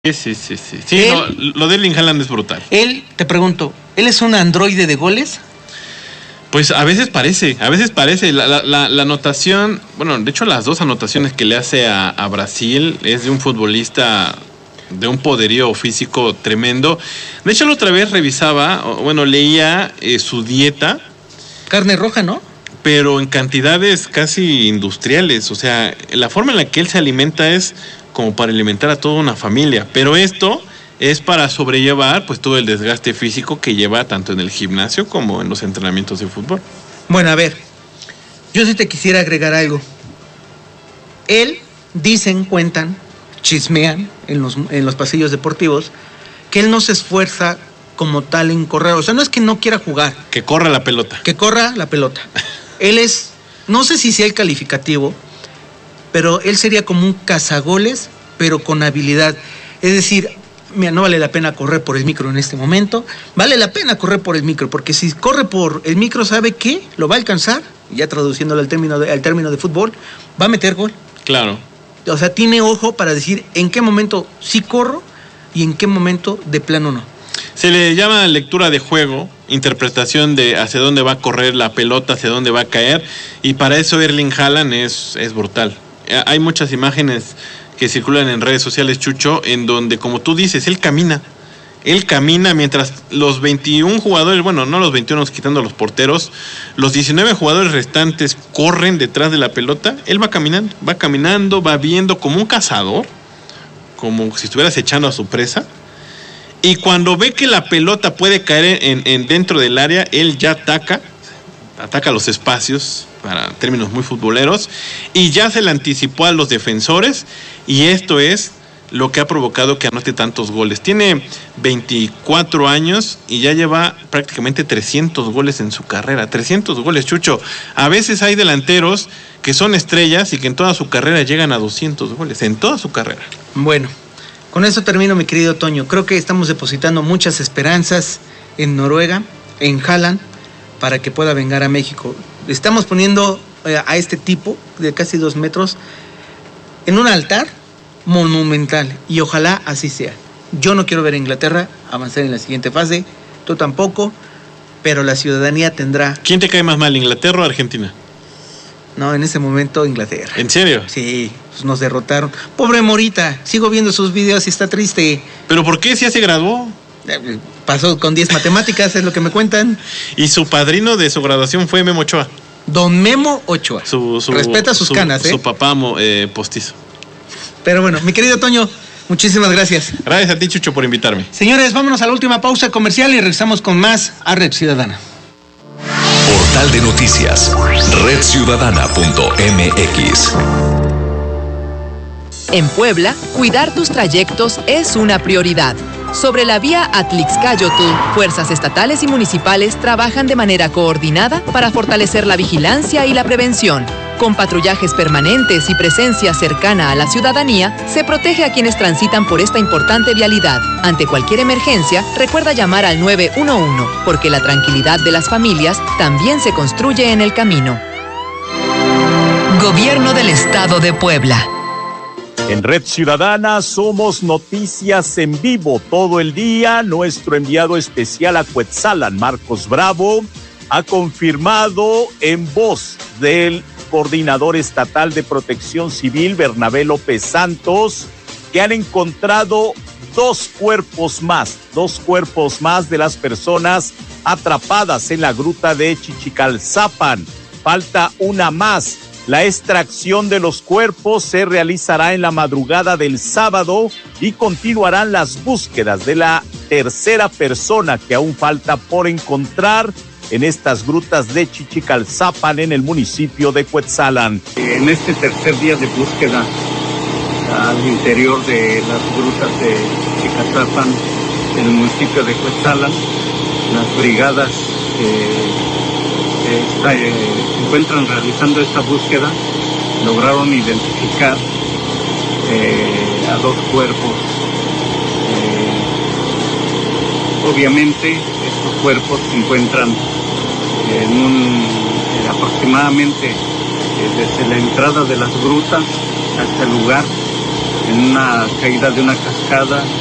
Sí, él, lo de Erling Haaland es brutal. Él, te pregunto, ¿él es un androide de goles? Pues a veces parece. La anotación, bueno, de hecho las dos anotaciones que le hace a Brasil es de un futbolista de un poderío físico tremendo. De hecho, la otra vez revisaba, leía su dieta. Carne roja, ¿no? Pero en cantidades casi industriales. O sea, la forma en la que él se alimenta es como para alimentar a toda una familia. Pero esto es para sobrellevar pues todo el desgaste físico que lleva tanto en el gimnasio como en los entrenamientos de fútbol. Bueno, a ver, yo sí te quisiera agregar algo. Él, dicen, cuentan, chismean en los pasillos deportivos, que él no se esfuerza como tal en correr. O sea, no es que no quiera jugar. Que corra la pelota. Que corra la pelota. Él es, no sé si sea el calificativo, pero él sería como un cazagoles, pero con habilidad. Es decir, mira, no vale la pena correr por el micro en este momento. Vale la pena correr por el micro, porque si corre por el micro, ¿sabe qué? Lo va a alcanzar, ya traduciéndolo al término de fútbol, va a meter gol. Claro. O sea, tiene ojo para decir en qué momento sí corro y en qué momento de plano no. Se le llama lectura de juego, interpretación de hacia dónde va a correr la pelota, hacia dónde va a caer, y para eso Erling Haaland es brutal. Hay muchas imágenes que circulan en redes sociales, Chucho, en donde, como tú dices, él camina mientras los 21 jugadores, bueno, no los 21 quitando los porteros, los 19 jugadores restantes corren detrás de la pelota. Él va caminando, va viendo como un cazador, como si estuviera acechando a su presa. Y cuando ve que la pelota puede caer en dentro del área, él ya ataca los espacios, para términos muy futboleros, y ya se le anticipó a los defensores, y esto es lo que ha provocado que anote tantos goles. Tiene 24 años y ya lleva prácticamente 300 goles en su carrera. 300 goles, Chucho. A veces hay delanteros que son estrellas y que en toda su carrera llegan a 200 goles, en toda su carrera. Bueno, con eso termino, mi querido Toño. Creo que estamos depositando muchas esperanzas en Noruega, en Haaland, para que pueda vengar a México. Estamos poniendo a este tipo de casi 2 metros en un altar monumental, y ojalá así sea. Yo no quiero ver a Inglaterra avanzar en la siguiente fase, tú tampoco, pero la ciudadanía tendrá... ¿Quién te cae más mal, Inglaterra o Argentina? No, en ese momento Inglaterra. ¿En serio? Sí, pues nos derrotaron. Pobre Morita, sigo viendo sus videos y está triste. ¿Pero por qué? ¿Si ya se graduó? Pasó con 10 matemáticas, es lo que me cuentan. Y su padrino de su graduación fue Memo Ochoa. Don Memo Ochoa. Respeta sus canas, Su papá postizo. Pero bueno, mi querido Toño, muchísimas gracias. Gracias a ti, Chucho, por invitarme. Señores, vámonos a la última pausa comercial y regresamos con más a Red Ciudadana. Portal de noticias, redciudadana.mx. En Puebla, cuidar tus trayectos es una prioridad. Sobre la vía Atlixcáyotl, fuerzas estatales y municipales trabajan de manera coordinada para fortalecer la vigilancia y la prevención. Con patrullajes permanentes y presencia cercana a la ciudadanía, se protege a quienes transitan por esta importante vialidad. Ante cualquier emergencia, recuerda llamar al 911, porque la tranquilidad de las familias también se construye en el camino. Gobierno del Estado de Puebla. En Red Ciudadana somos noticias en vivo todo el día. Nuestro enviado especial a Cuetzalan, Marcos Bravo, ha confirmado en voz del coordinador estatal de Protección Civil, Bernabé López Santos, que han encontrado 2 cuerpos más de las personas atrapadas en la gruta de Chichicalzapan. Falta una más. La extracción de los cuerpos se realizará en la madrugada del sábado y continuarán las búsquedas de la tercera persona que aún falta por encontrar en estas grutas de Chichicalzapan en el municipio de Cuetzalan. En este tercer día de búsqueda al interior de las grutas de Chichicalzapan en el municipio de Cuetzalan, las brigadas se encuentran realizando esta búsqueda, lograron identificar a 2 cuerpos. Obviamente estos cuerpos se encuentran aproximadamente desde la entrada de las grutas hasta el lugar en una caída de una cascada